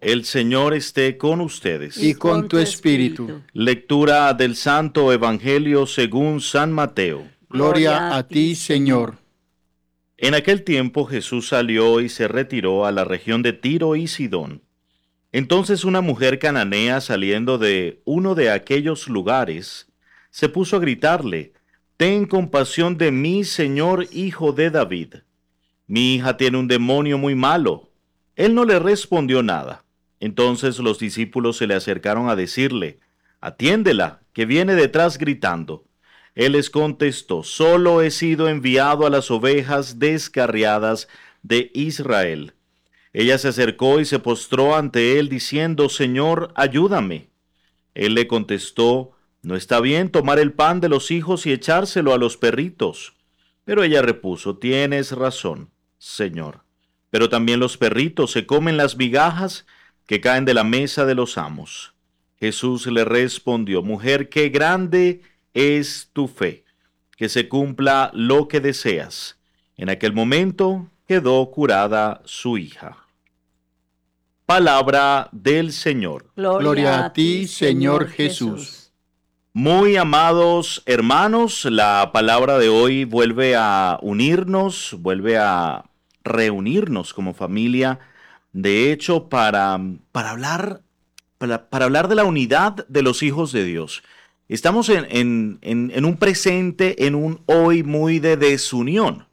El Señor esté con ustedes. Y con tu espíritu. Lectura del Santo Evangelio según San Mateo. Gloria a ti, Señor. En aquel tiempo Jesús salió y se retiró a la región de Tiro y Sidón. Entonces una mujer cananea saliendo de uno de aquellos lugares, se puso a gritarle: «Ten compasión de mí, Señor, hijo de David. Mi hija tiene un demonio muy malo». Él no le respondió nada. Entonces los discípulos se le acercaron a decirle: «Atiéndela, que viene detrás gritando». Él les contestó: «Solo he sido enviado a las ovejas descarriadas de Israel». Ella se acercó y se postró ante él diciendo: «Señor, ayúdame». Él le contestó: «No está bien tomar el pan de los hijos y echárselo a los perritos». Pero ella repuso: «Tienes razón, Señor. Pero también los perritos se comen las migajas que caen de la mesa de los amos». Jesús le respondió: «Mujer, qué grande es tu fe, que se cumpla lo que deseas». En aquel momento quedó curada su hija. Palabra del Señor. Gloria a ti, Señor Jesús. Muy amados hermanos, la palabra de hoy vuelve a unirnos, vuelve a reunirnos como familia, de hecho, para hablar de la unidad de los hijos de Dios. Estamos en un presente, en un hoy muy de desunión.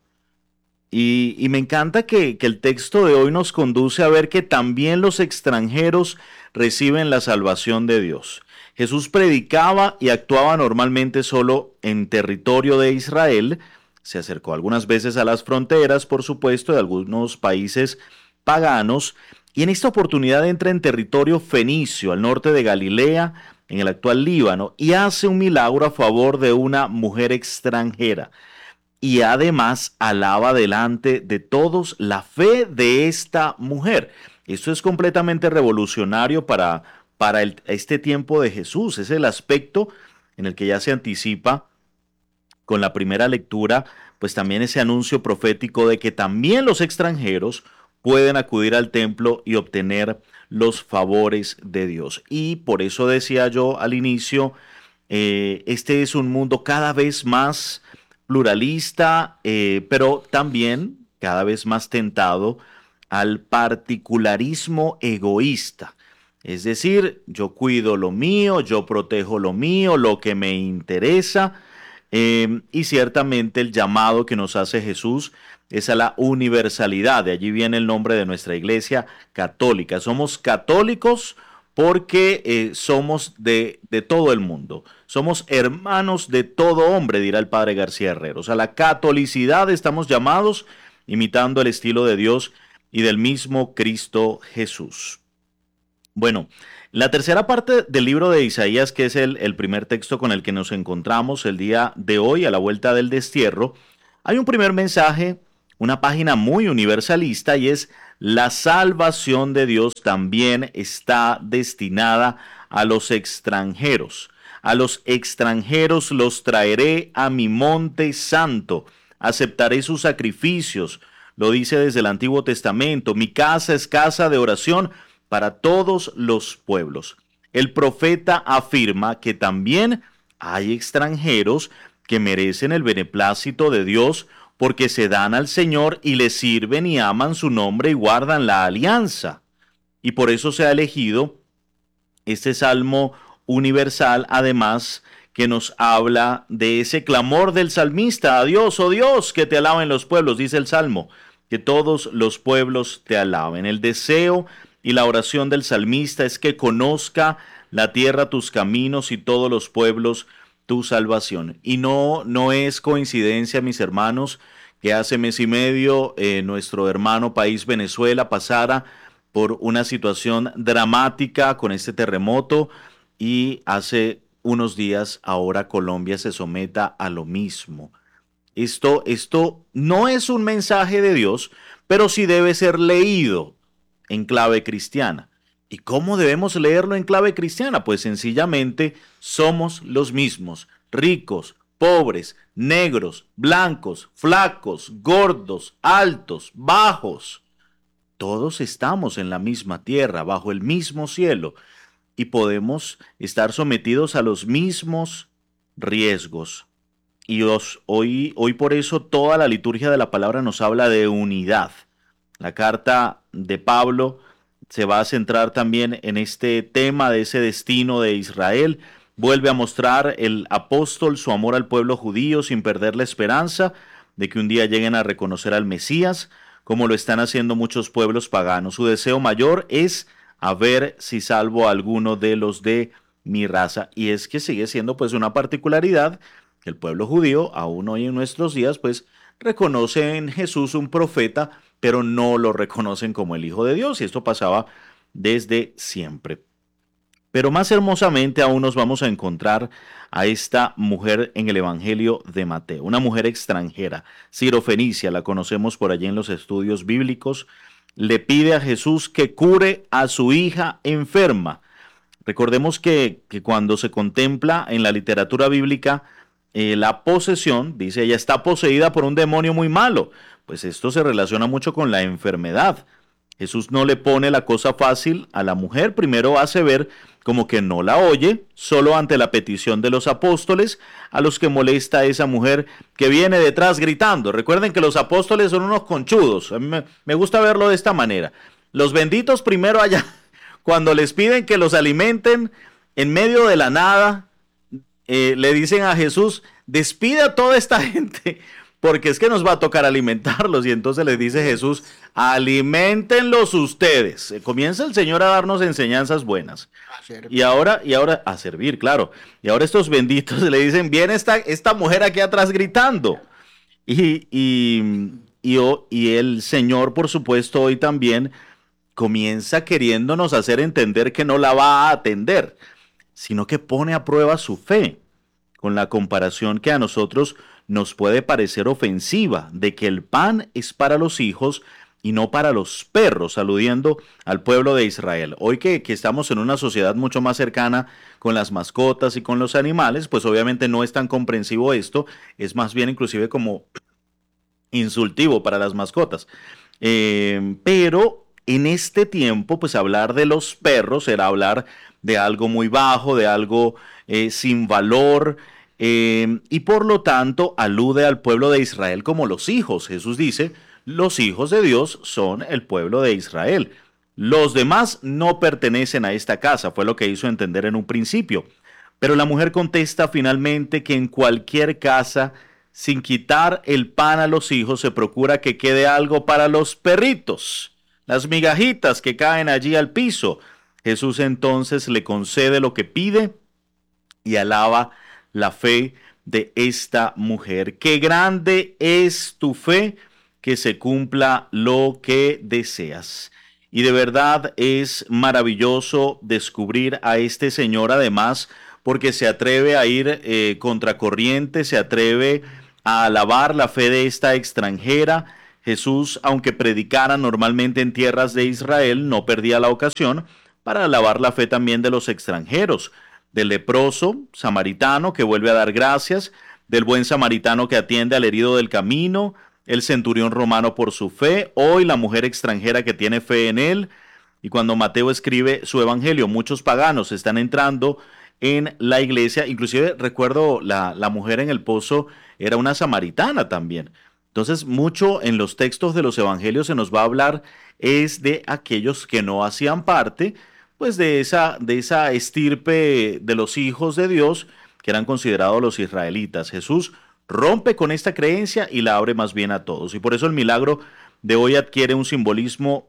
Y me encanta que el texto de hoy nos conduce a ver que también los extranjeros reciben la salvación de Dios. Jesús predicaba y actuaba normalmente solo en territorio de Israel. Se acercó algunas veces a las fronteras, por supuesto, de algunos países paganos. Y en esta oportunidad entra en territorio fenicio, al norte de Galilea, en el actual Líbano, y hace un milagro a favor de una mujer extranjera. Y además alaba delante de todos la fe de esta mujer. Esto es completamente revolucionario para este tiempo de Jesús. Es el aspecto en el que ya se anticipa con la primera lectura, pues también ese anuncio profético de que también los extranjeros pueden acudir al templo y obtener los favores de Dios. Y por eso decía yo al inicio, este es un mundo cada vez más pluralista, pero también cada vez más tentado al particularismo egoísta. Es decir, yo cuido lo mío, yo protejo lo mío, lo que me interesa, y ciertamente el llamado que nos hace Jesús es a la universalidad. De allí viene el nombre de nuestra iglesia católica. Somos católicos porque somos de todo el mundo. Somos hermanos de todo hombre, dirá el padre García Herreros. A la catolicidad estamos llamados, imitando el estilo de Dios y del mismo Cristo Jesús. Bueno, la tercera parte del libro de Isaías, que es el primer texto con el que nos encontramos el día de hoy, a la vuelta del destierro, hay un primer mensaje, una página muy universalista, y es: la salvación de Dios también está destinada a los extranjeros. A los extranjeros los traeré a mi monte santo, aceptaré sus sacrificios. Lo dice desde el Antiguo Testamento: mi casa es casa de oración para todos los pueblos. El profeta afirma que también hay extranjeros que merecen el beneplácito de Dios porque se dan al Señor y le sirven y aman su nombre y guardan la alianza. Y por eso se ha elegido este salmo universal, además, que nos habla de ese clamor del salmista: a Dios, oh Dios, que te alaben los pueblos, dice el salmo, que todos los pueblos te alaben. El deseo y la oración del salmista es que conozca la tierra tus caminos y todos los pueblos tu salvación. Y no es coincidencia, mis hermanos, que hace mes y medio nuestro hermano país Venezuela pasara por una situación dramática con este terremoto, y hace unos días ahora Colombia se someta a lo mismo. Esto no es un mensaje de Dios, pero sí debe ser leído en clave cristiana. ¿Y cómo debemos leerlo en clave cristiana? Pues sencillamente somos los mismos, ricos, pobres, negros, blancos, flacos, gordos, altos, bajos. todos estamos en la misma tierra, bajo el mismo cielo, y podemos estar sometidos a los mismos riesgos. Y hoy por eso toda la liturgia de la palabra nos habla de unidad. La carta de Pablo se va a centrar también en este tema de ese destino de Israel. Vuelve a mostrar el apóstol su amor al pueblo judío sin perder la esperanza de que un día lleguen a reconocer al Mesías, como lo están haciendo muchos pueblos paganos. Su deseo mayor es a ver si salvo a alguno de los de mi raza. Y es que sigue siendo pues una particularidad que el pueblo judío, aún hoy en nuestros días, pues reconoce en Jesús un profeta, pero no lo reconocen como el Hijo de Dios, y esto pasaba desde siempre. Pero más hermosamente aún nos vamos a encontrar a esta mujer en el Evangelio de Mateo, una mujer extranjera, Sirofenicia, la conocemos por allí en los estudios bíblicos, le pide a Jesús que cure a su hija enferma. Recordemos que cuando se contempla en la literatura bíblica la posesión, dice ella está poseída por un demonio muy malo, pues esto se relaciona mucho con la enfermedad. Jesús no le pone la cosa fácil a la mujer, primero hace ver como que no la oye, solo ante la petición de los apóstoles, a los que molesta a esa mujer que viene detrás gritando. Recuerden que los apóstoles son unos conchudos, a mí me gusta verlo de esta manera. Los benditos primero allá, cuando les piden que los alimenten en medio de la nada, le dicen a Jesús, despide a toda esta gente, porque es que nos va a tocar alimentarlos. Y entonces les dice Jesús, aliméntenlos ustedes. Comienza el Señor a darnos enseñanzas buenas. Y ahora a servir, claro. Y ahora estos benditos le dicen, viene esta mujer aquí atrás gritando. Y el Señor, por supuesto, hoy también comienza queriéndonos hacer entender que no la va a atender, sino que pone a prueba su fe, con la comparación que a nosotros nos puede parecer ofensiva, de que el pan es para los hijos y no para los perros, aludiendo al pueblo de Israel. Hoy que estamos en una sociedad mucho más cercana con las mascotas y con los animales, pues obviamente no es tan comprensivo esto, es más bien inclusive como insultivo para las mascotas. Pero en este tiempo, pues hablar de los perros era hablar de algo muy bajo, de algo sin valor, y por lo tanto alude al pueblo de Israel como los hijos. Jesús dice, los hijos de Dios son el pueblo de Israel. Los demás no pertenecen a esta casa, fue lo que hizo entender en un principio. Pero la mujer contesta finalmente que en cualquier casa, sin quitar el pan a los hijos, se procura que quede algo para los perritos, las migajitas que caen allí al piso. Jesús entonces le concede lo que pide y alaba la fe de esta mujer. Qué grande es tu fe, que se cumpla lo que deseas. Y de verdad es maravilloso descubrir a este Señor, además, porque se atreve a ir contracorriente, se atreve a alabar la fe de esta extranjera. Jesús, aunque predicara normalmente en tierras de Israel, no perdía la ocasión para alabar la fe también de los extranjeros, del leproso samaritano que vuelve a dar gracias, del buen samaritano que atiende al herido del camino, el centurión romano por su fe, hoy la mujer extranjera que tiene fe en él. Y cuando Mateo escribe su evangelio, muchos paganos están entrando en la iglesia. Inclusive recuerdo la mujer en el pozo era una samaritana también. Entonces mucho en los textos de los evangelios se nos va a hablar es de aquellos que no hacían parte pues de esa estirpe de los hijos de Dios que eran considerados los israelitas. Jesús rompe con esta creencia y la abre más bien a todos. Y por eso el milagro de hoy adquiere un simbolismo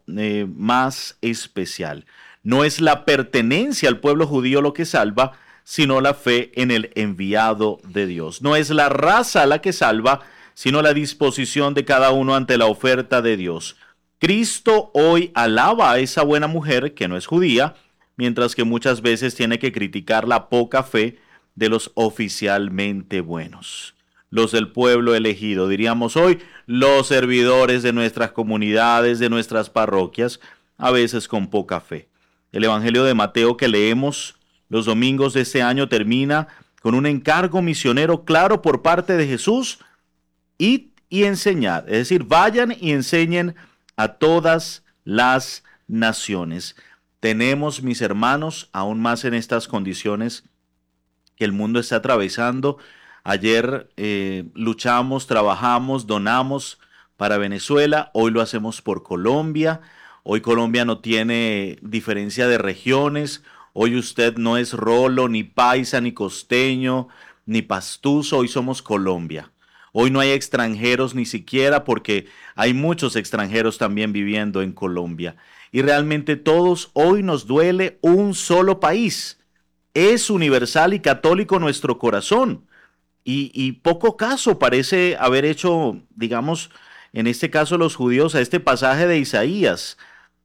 más especial. No es la pertenencia al pueblo judío lo que salva, sino la fe en el enviado de Dios. No es la raza la que salva, sino la disposición de cada uno ante la oferta de Dios. Cristo hoy alaba a esa buena mujer que no es judía, mientras que muchas veces tiene que criticar la poca fe de los oficialmente buenos. Los del pueblo elegido, diríamos hoy, los servidores de nuestras comunidades, de nuestras parroquias, a veces con poca fe. El Evangelio de Mateo que leemos los domingos de este año termina con un encargo misionero claro por parte de Jesús, id y enseñad, es decir, vayan y enseñen a todas las naciones. Tenemos, mis hermanos, aún más en estas condiciones que el mundo está atravesando. Ayer luchamos, trabajamos, donamos para Venezuela, hoy lo hacemos por Colombia. Hoy Colombia no tiene diferencia de regiones. Hoy usted no es rolo, ni paisa, ni costeño, ni pastuso. Hoy somos Colombia. Hoy no hay extranjeros ni siquiera porque hay muchos extranjeros también viviendo en Colombia. Y realmente todos hoy nos duele un solo país. Es universal y católico nuestro corazón. Y poco caso parece haber hecho, digamos, en este caso los judíos, a este pasaje de Isaías,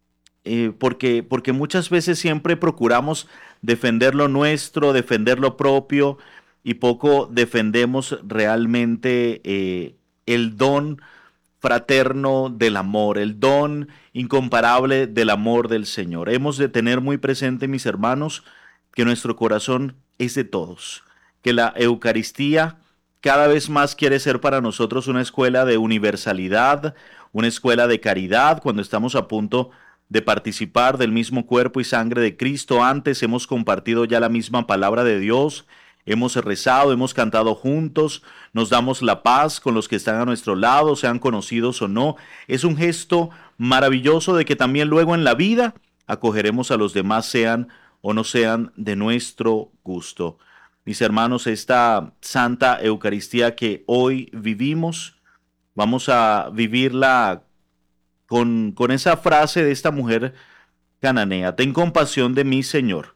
porque muchas veces siempre procuramos defender lo nuestro, defender lo propio, y poco defendemos realmente el don fraterno del amor, el don incomparable del amor del Señor. Hemos de tener muy presente, mis hermanos, que nuestro corazón es de todos, que la Eucaristía cada vez más quiere ser para nosotros una escuela de universalidad, una escuela de caridad. Cuando estamos a punto de participar del mismo cuerpo y sangre de Cristo, antes hemos compartido ya la misma palabra de Dios, hemos rezado, hemos cantado juntos, nos damos la paz con los que están a nuestro lado, sean conocidos o no. Es un gesto maravilloso de que también luego en la vida acogeremos a los demás, sean o no sean de nuestro gusto. Mis hermanos, esta Santa Eucaristía que hoy vivimos, vamos a vivirla con esa frase de esta mujer cananea: ten compasión de mí, Señor.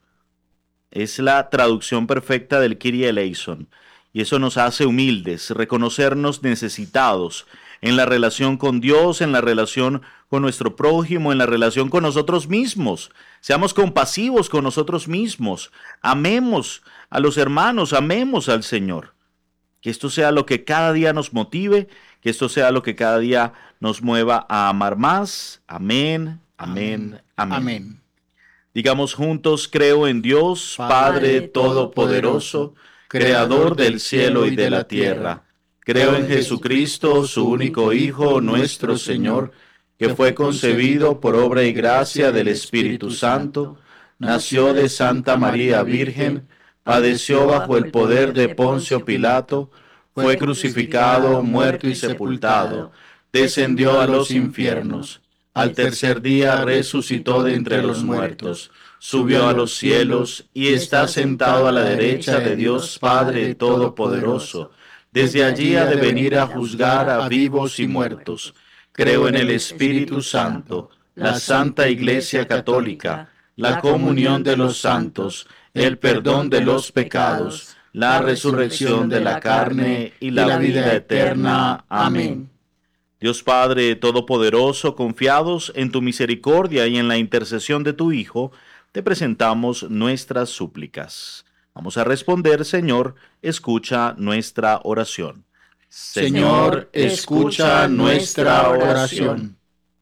Es la traducción perfecta del Kyrie eleison, y eso nos hace humildes, reconocernos necesitados en la relación con Dios, en la relación con nuestro prójimo, en la relación con nosotros mismos. Seamos compasivos con nosotros mismos, amemos a los hermanos, amemos al Señor. Que esto sea lo que cada día nos motive, que esto sea lo que cada día nos mueva a amar más. Amén, amén, amén. Amén. Digamos juntos: creo en Dios, Padre Todopoderoso, Creador del cielo y de la tierra. Creo en Jesucristo, su único Hijo, nuestro Señor, que fue concebido por obra y gracia del Espíritu Santo, nació de Santa María Virgen, padeció bajo el poder de Poncio Pilato, fue crucificado, muerto y sepultado, descendió a los infiernos. Al tercer día resucitó de entre los muertos, subió a los cielos y está sentado a la derecha de Dios Padre Todopoderoso. Desde allí ha de venir a juzgar a vivos y muertos. Creo en el Espíritu Santo, la Santa Iglesia Católica, la comunión de los santos, el perdón de los pecados, la resurrección de la carne y la vida eterna. Amén. Dios Padre Todopoderoso, confiados en tu misericordia y en la intercesión de tu Hijo, te presentamos nuestras súplicas. Vamos a responder: Señor, escucha nuestra oración. Señor, escucha nuestra oración.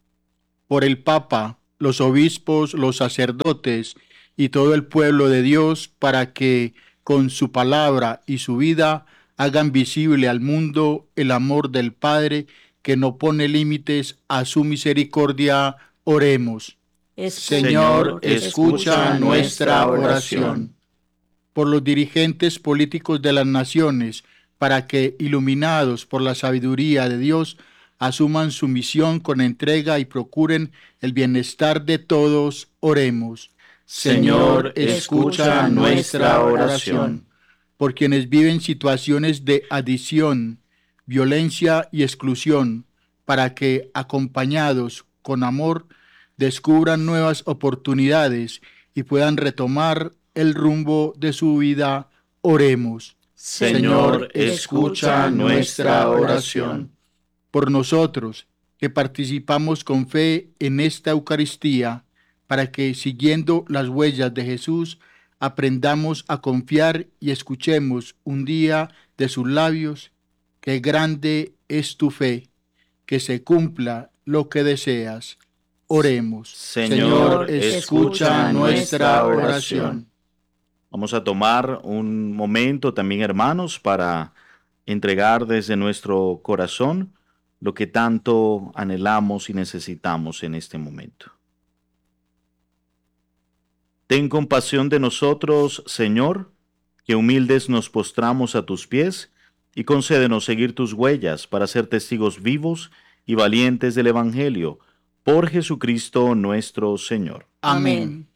Por el Papa, los obispos, los sacerdotes y todo el pueblo de Dios, para que con su palabra y su vida hagan visible al mundo el amor del Padre, que no pone límites a su misericordia, oremos. Señor, escucha nuestra oración. Por los dirigentes políticos de las naciones, para que, iluminados por la sabiduría de Dios, asuman su misión con entrega y procuren el bienestar de todos, oremos. Señor, escucha nuestra oración. Por quienes viven situaciones de adicción, violencia y exclusión, para que, acompañados con amor, descubran nuevas oportunidades y puedan retomar el rumbo de su vida, oremos. Señor, escucha nuestra oración. Por nosotros, que participamos con fe en esta Eucaristía, para que, siguiendo las huellas de Jesús, aprendamos a confiar y escuchemos un día de sus labios: qué grande es tu fe, que se cumpla lo que deseas. Oremos. Señor, escucha nuestra oración. Vamos a tomar un momento también, hermanos, para entregar desde nuestro corazón lo que tanto anhelamos y necesitamos en este momento. Ten compasión de nosotros, Señor, que humildes nos postramos a tus pies, y concédenos seguir tus huellas para ser testigos vivos y valientes del Evangelio, por Jesucristo nuestro Señor. Amén.